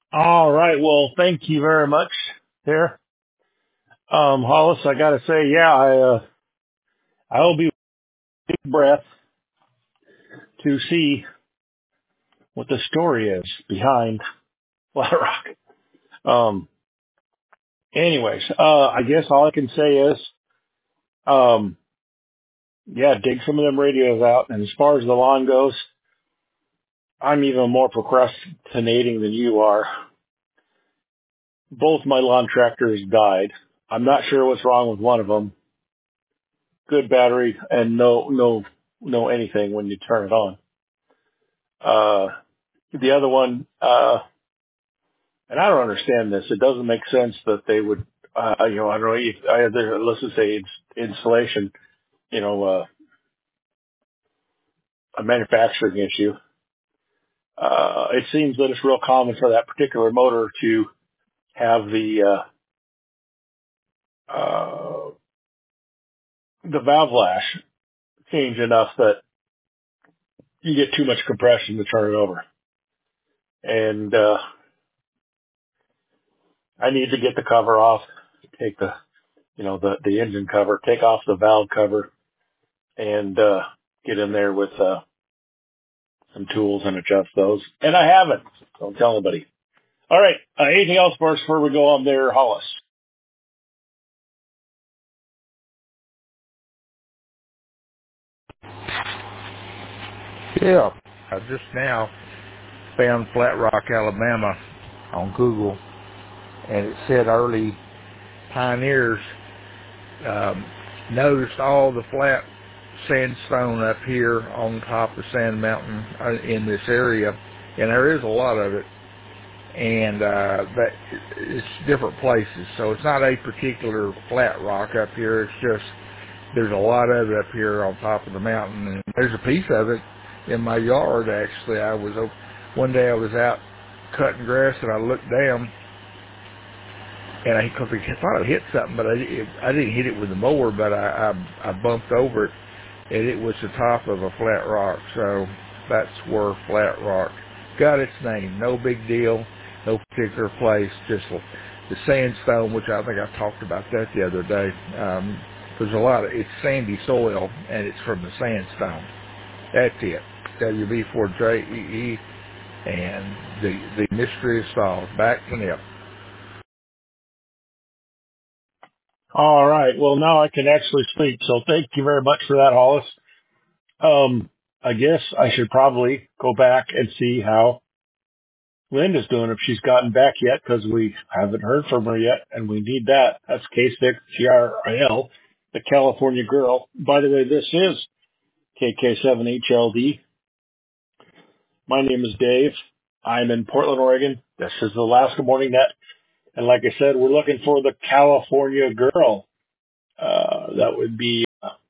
All right. Well, thank you very much there. Hollis, I gotta say, yeah, I will be with big breath to see what the story is behind Flat Rock. Um, anyways, I guess all I can say is, um, yeah, dig some of them radios out. And as far as the lawn goes, I'm even more procrastinating than you are. Both my lawn tractors died. I'm not sure what's wrong with one of them. Good battery and no anything when you turn it on. The other one, and I don't understand this. It doesn't make sense that they would, I don't know if let's just say it's installation, you know, a manufacturing issue. It seems that it's real common for that particular motor to have uh, the valve lash change enough that you get too much compression to turn it over. And, I need to get the cover off, take the engine cover, take off the valve cover and, get in there with, some tools and adjust those. And I haven't. Don't tell anybody. All right. Anything else for us before we go on there, Hollis? Yeah, I just now found Flat Rock, Alabama on Google, and it said early pioneers um, noticed all the flat sandstone up here on top of Sand Mountain in this area, and there is a lot of it, and that it's different places. So it's not a particular flat rock up here. It's just there's a lot of it up here on top of the mountain, and there's a piece of it in my yard. Actually, one day I was out cutting grass, and I looked down, and I thought I hit something, but I didn't hit it with the mower, but I bumped over it, and it was the top of a flat rock. So that's where Flat Rock got its name. No big deal, no particular place, just the sandstone, which I think I talked about that the other day. There's it's sandy soil, and it's from the sandstone. That's it. WB4JEE, and the mystery is solved. Back to Nip. All right. Well, now I can actually sleep. So thank you very much for that, Hollis. I guess I should probably go back and see how Linda's doing, if she's gotten back yet, because we haven't heard from her yet, and we need that. That's K6GRL, the California Girl. By the way, this is KK7HLD. My name is Dave. I'm in Portland, Oregon. This is the Alaska Morning Net. And like I said, we're looking for the California Girl. That would be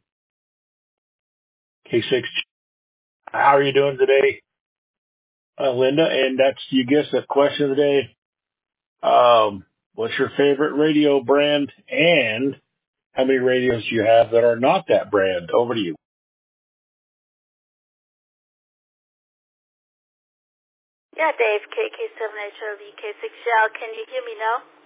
K6. How are you doing today, Linda? And that's, you guessed the question of the day. What's your favorite radio brand, and how many radios do you have that are not that brand? Over to you. Yeah, Dave, KK7HLV, K6L. Can you hear me now?